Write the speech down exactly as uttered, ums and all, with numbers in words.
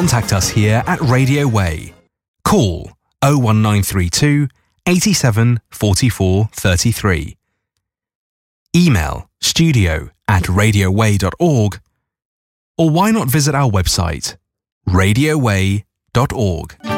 contact us here at Radio Way. Call oh one nine three two, eighty-seven, forty-four, thirty-three. Email studio at radioway dot org, or why not visit our website, radio way dot org.